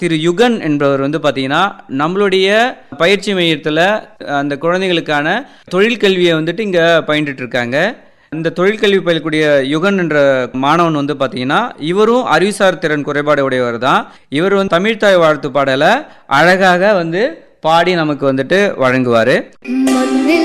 திரு யுகன் என்பவர் வந்து பார்த்தீங்கன்னா நம்மளுடைய பயிற்சி மையத்தில் அந்த குழந்தைகளுக்கான தொழில் கல்வியை வந்துட்டு இங்கே பயின்றுட்டு இருக்காங்க. இந்த தொழிற்கல்வி பயிலக்கூடிய யுகன் என்ற மாணவன் வந்து பார்த்தீங்கன்னா இவரும் அறிவுசார் திறன் குறைபாடு உடையவர் தான். இவர் வந்து தமிழ்த்தாய் வாழ்த்து பாடலை அழகாக வந்து பாடி நமக்கு வந்துட்டு வழங்குவார்.